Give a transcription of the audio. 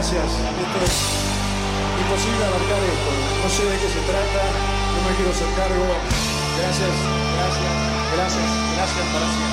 gracias. Esto es imposible abarcar esto. No sé de qué se trata, no me quiero hacer cargo. Gracias, gracias, gracias, gracias para siempre.